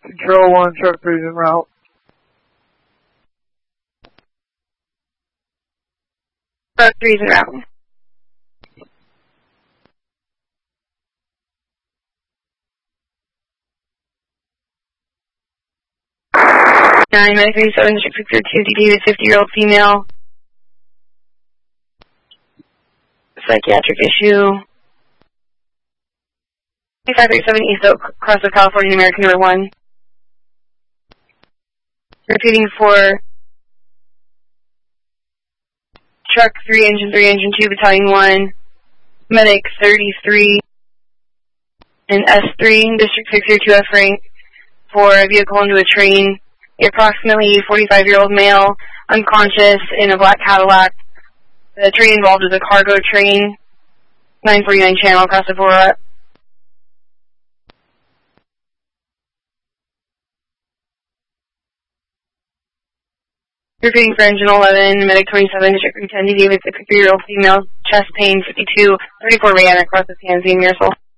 Control 1, truck 3's en route. Truck 3's en route. Nine, Medic 37, District 602, DD, 50-year-old female. Psychiatric issue. 2537 East Oak, Cross of California, American number 1. Repeating for Truck 3, Engine 2, Battalion 1, Medic 33, and S3, District 602 F rank, for a vehicle into a train. Approximately 45-year-old male, unconscious, in a black Cadillac. The train involved is a cargo train, 949 channel across Aurora. Repeating for Engine 11, Medic 27, District 10, DD with 63-year-old female, chest pain, 52, 34 ran across the San Jose Mirasol.